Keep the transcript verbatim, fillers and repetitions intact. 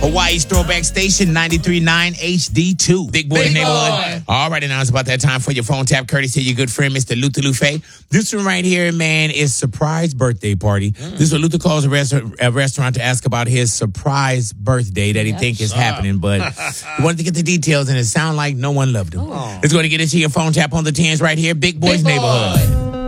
Hawaii's throwback station, ninety-three point nine H D two. Big Boy Big Neighborhood. Boy. All right, and now it's about that time for your phone tap, courtesy of your good friend, Mister Luther Lufe. This one right here, man, is surprise birthday party. Mm. This is what Luther calls a, rest- a restaurant to ask about his surprise birthday that he That's think is up. happening, but he wanted to get the details, and it sounded like no one loved him. Oh. Let's go to get into your phone tap on the tens right here. Big Boy's Big Boy. Neighborhood.